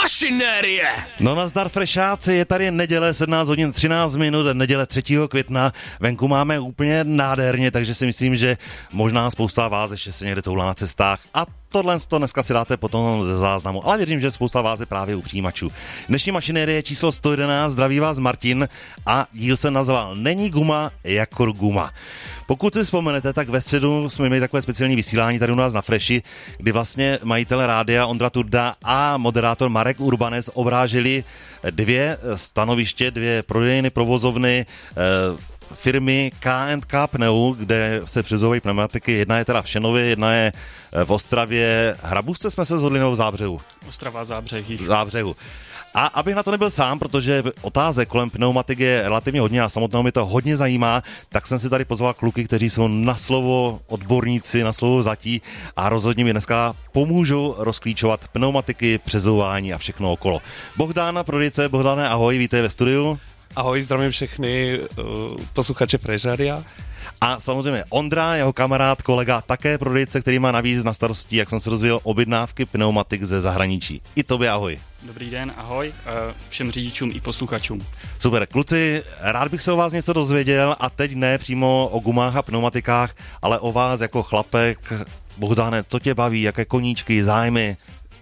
mašinérie. No nazdar frešáci, je tady neděle 17 hodin 13 minut, neděle 3. května, venku máme úplně nádherně, takže si myslím, že možná spousta vás ještě se někde toulá na cestách a tohle dneska si dáte potom ze záznamu, ale věřím, že spousta vás je právě u přijímačů. Dnešní mašinérie číslo 111, zdraví vás Martin a díl se nazval Není guma jako guma. Pokud si vzpomenete, tak ve středu jsme měli takové speciální vysílání tady u nás na Freši, kdy vlastně majitel rádia Ondra Turda a moderátor Marek Urbanec obráželi dvě stanoviště, dvě prodejny, provozovny, firmy K&K Pneu, kde se přizouvají pneumatiky. Jedna je teda v Šenově, jedna je v Ostravě. Hrabůvce jsme se shodli nebo v Zábřehu? Ostrava, Zábřehu. A abych na to nebyl sám, protože otázek kolem pneumatik je relativně hodně a samotného mě to hodně zajímá, tak jsem si tady pozval kluky, kteří jsou na slovo odborníci, na slovo zatí a rozhodně mi dneska pomůžou rozklíčovat pneumatiky, přezouvání a všechno okolo. Bohdan, prodejce. Bohdane, ahoj, vítej ve studiu. Ahoj, zdravím všechny posluchače Frežária. A samozřejmě Ondra, jeho kamarád, kolega, také prodejce, který má navíc na starosti, jak jsem se dozvěděl, objednávky pneumatik ze zahraničí. I tobě ahoj. Dobrý den, ahoj všem řidičům i posluchačům. Super, kluci, rád bych se o vás něco dozvěděl a teď ne přímo o gumách a pneumatikách, ale o vás jako chlapek. Bohdane, co tě baví, jaké koníčky, zájmy?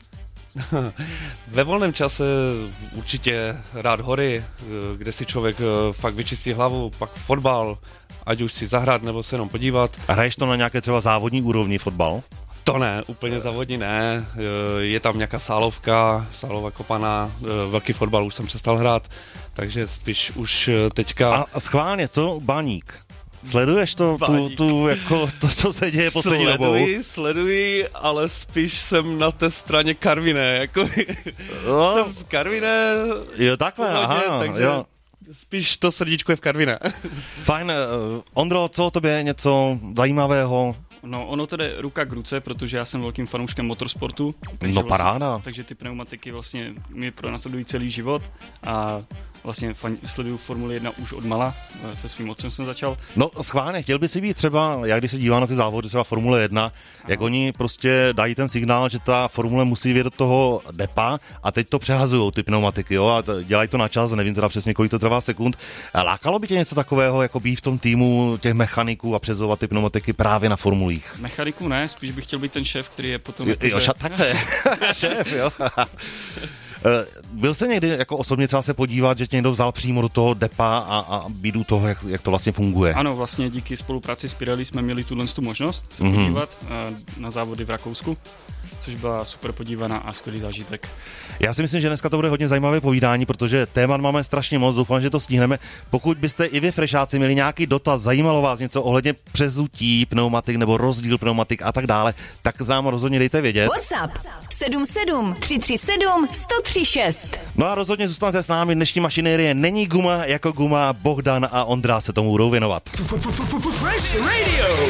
Ve volném čase určitě rád hory, kde si člověk fakt vyčistí hlavu, pak fotbal, ať už si zahrát nebo se jenom podívat. A hraješ to na nějaké třeba závodní úrovni fotbal? To ne, úplně závodní ne, je tam nějaká sálovka, sálová kopaná, velký fotbal už jsem přestal hrát, takže spíš už teďka... A schválně, co baník? Sleduješ to, jako to, co se děje poslední dobou? Sleduji, ale spíš jsem na té straně Karviné, jako jsem z Karviné. Jo, takhle, pohodě, aha, takže jo. Spíš to srdíčko je v Karviné. Fajn, Ondro, co o tobě něco zajímavého? No, ono to jde ruka k ruce, protože já jsem velkým fanouškem motorsportu. No paráda. Vlastně, takže ty pneumatiky vlastně mě pronásledují celý život a vlastně sleduju Formuli 1 už od mala, se svým otcem jsem začal. No schválně, chtěl by si být třeba, já když se dívám na ty závody, třeba Formule 1, jak oni prostě dají ten signál, že ta formule musí vědět do toho depa a teď to přehazujou ty pneumatiky, jo, a dělají to na čas, nevím teda přesně, kolik to trvá sekund. Lákalo by tě něco takového, jako být v tom týmu těch mechaniků a přezouvat ty pneumatiky právě na formulích? Mechaniků ne, spíš bych chtěl být ten šéf, který je potom... Jo, takhle, šéf, jo. Byl jsi někdy jako osobně třeba se podívat, že tě někdo vzal přímo do toho depa a být u toho, jak to vlastně funguje? Ano, vlastně díky spolupráci s Pirelli jsme měli tu možnost se podívat na závody v Rakousku, což byla super podívaná a skvělý zážitek. Já si myslím, že dneska to bude hodně zajímavé povídání, protože témat máme strašně moc, doufám, že to stihneme. Pokud byste i vy, frešáci, měli nějaký dotaz, zajímalo vás něco ohledně přezutí pneumatik nebo rozdíl pneumatik a tak dále, tak nám rozhodně dejte vědět. WhatsApp 77 337 136. No a rozhodně zůstanete s námi, dnešní mašinérie Není guma jako guma, Bohdan a Ondra se tomu budou věnovat. Fresh Radio.